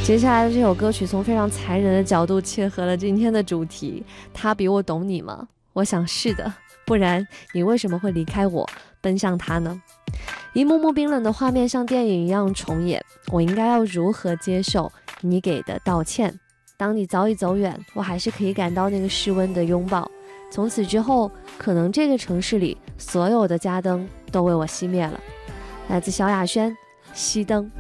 接下来的这首歌曲从非常残忍的角度切合了今天的主题，他比我懂你吗？我想是的，不然你为什么会离开我，奔向他呢？一幕幕冰冷的画面像电影一样重演，我应该要如何接受你给的道歉？当你早已走远，我还是可以感到那个室温的拥抱。从此之后，可能这个城市里所有的家灯都为我熄灭了。来自萧亚轩，熄灯。